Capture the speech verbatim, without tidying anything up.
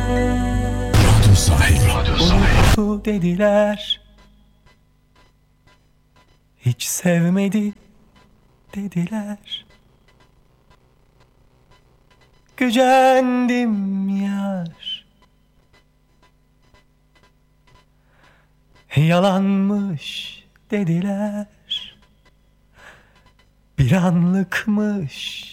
Radyo sahibi. Radyo sahibi. Unuttu dediler, hiç sevmedi dediler. Gücendim yar, yalanmış dediler. Bir anlıkmış